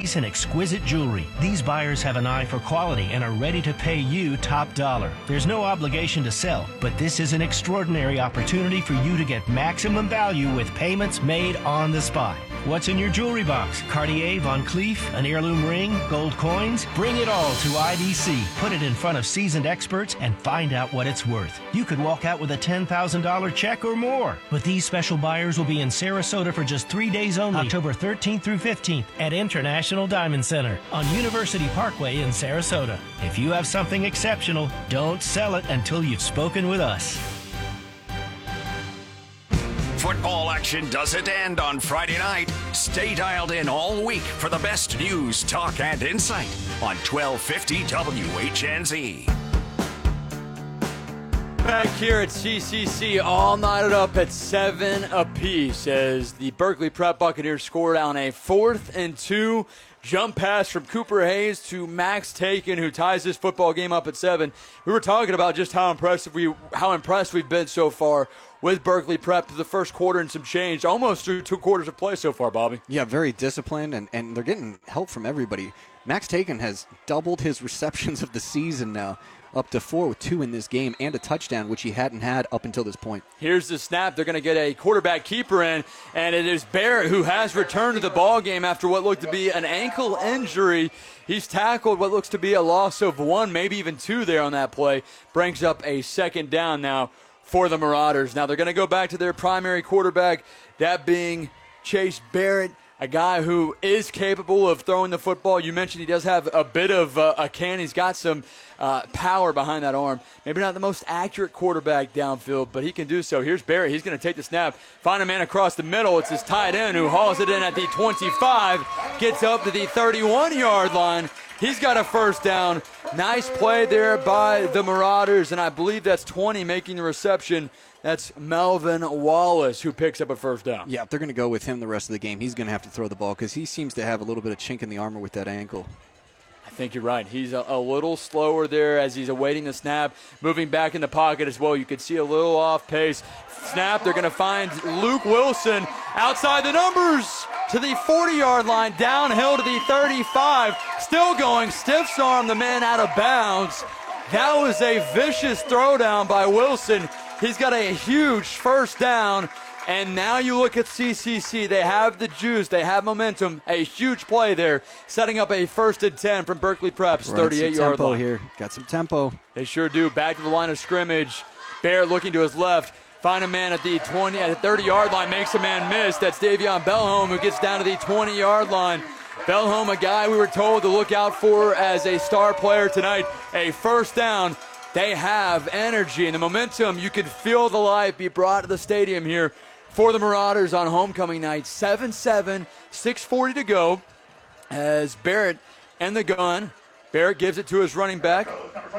bags, and exquisite jewelry. These buyers have an eye for quality and are ready to pay you top dollar. There's no obligation to sell, but this is an extraordinary opportunity for you to get maximum value with payments made on the spot. What's in your jewelry box? Cartier, Van Cleef, an heirloom ring, gold coins? Bring it all to IDC. Put it in front of seasoned experts and find out what it's worth. You could walk out with a $10,000 check or more. But these special buyers will be in Sarasota for just 3 days only, October 13th through 15th at International Diamond Center on University Parkway in Sarasota. If you have something exceptional, don't sell it until you've spoken with us. Football action doesn't end on Friday night. Stay dialed in all week for the best news, talk, and insight on 1250 WHNZ. Back here at CCC, all knotted up at 7 apiece as the Berkeley Prep Buccaneers scored on a 4th and 2 jump pass from Cooper Hayes to Max Taken, who ties this football game up at 7. We were talking about just how impressed we've been so far with Berkeley Prep through the first quarter and some change, almost through 2 quarters of play so far, Bobby. Yeah, very disciplined, and they're getting help from everybody. Max Taken has doubled his receptions of the season now, up to 4 with 2 in this game and a touchdown, which he hadn't had up until this point. Here's the snap. They're going to get a quarterback keeper in, and it is Barrett who has returned to the ball game after what looked to be an ankle injury. He's tackled what looks to be a loss of 1, maybe even 2 there on that play. Brings up a 2nd down now for the Marauders. Now they're going to go back to their primary quarterback, that being Chase Barrett, a guy who is capable of throwing the football. You mentioned he does have a bit of a can. He's got some power behind that arm. Maybe not the most accurate quarterback downfield, but he can do so. Here's Barrett. He's going to take the snap, find a man across the middle. It's his tight end who hauls it in at the 25, gets up to the 31-yard line. He's got a 1st down. Nice play there by the Marauders, and I believe that's 20 making the reception. That's Melvin Wallace who picks up a 1st down. Yeah, if they're going to go with him the rest of the game, he's going to have to throw the ball because he seems to have a little bit of chink in the armor with that ankle. I think you're right. He's a little slower there as he's awaiting the snap, moving back in the pocket as well. You could see a little off pace. Snap, they're going to find Luke Wilson outside the numbers to the 40-yard line, downhill to the 35. Still going, stiffs arm the man out of bounds. That was a vicious throwdown by Wilson. He's got a huge 1st down. And now you look at CCC. They have the juice. They have momentum. A huge play there, setting up a 1st and 10 from Berkeley Prep's 38-yard line. Here. Got some tempo. They sure do. Back to the line of scrimmage. Barrett looking to his left. Find a man at the 30-yard line. Makes a man miss. That's Davion Bellholm who gets down to the 20-yard line. Bellholm, a guy we were told to look out for as a star player tonight. A 1st down. They have energy and the momentum. You can feel the life be brought to the stadium here for the Marauders on homecoming night. 7-7, 6:40 to go as Barrett and the gun. Barrett gives it to his running back,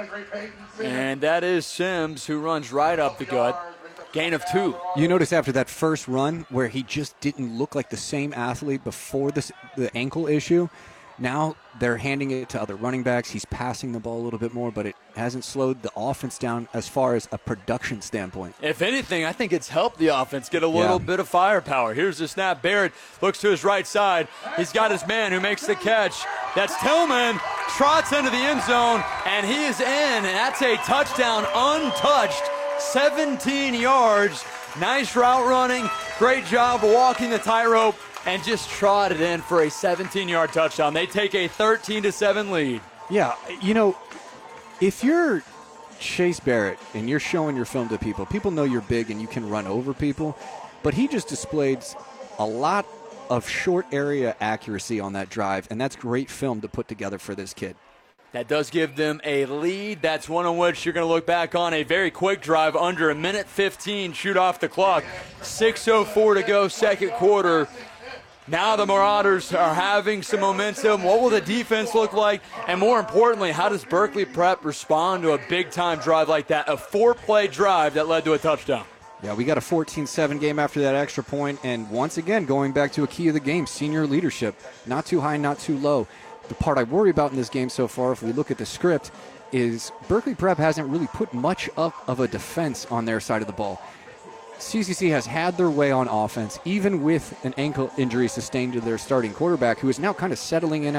and that is Sims, who runs right up the gut. Gain of 2. You notice after that first run where he just didn't look like the same athlete before the ankle issue. Now they're handing it to other running backs. He's passing the ball a little bit more, but it hasn't slowed the offense down as far as a production standpoint. If anything, I think it's helped the offense get a little bit of firepower. Here's the snap. Barrett looks to his right side. He's got his man who makes the catch. That's Tillman. Trots into the end zone, and he is in, and that's a touchdown untouched. 17 yards. Nice route running. Great job walking the tightrope. And just trotted in for a 17-yard touchdown. They take a 13-7 lead. Yeah, you know, if you're Chase Barrett and you're showing your film to people, people know you're big and you can run over people, but he just displayed a lot of short area accuracy on that drive, and that's great film to put together for this kid. That does give them a lead. That's one on which you're going to look back on. A very quick drive, under a minute 15, shoot off the clock. 6:04 to go, 2nd quarter. Now the Marauders are having some momentum. What will the defense look like? And more importantly, how does Berkeley Prep respond to a big-time drive like that? A 4-play drive that led to a touchdown. Yeah, we got a 14-7 game after that extra point, and once again, going back to a key of the game, senior leadership. Not too high, not too low. The part I worry about in this game so far, if we look at the script, is Berkeley Prep hasn't really put much up of a defense on their side of the ball. CCC has had their way on offense, even with an ankle injury sustained to their starting quarterback, who is now kind of settling in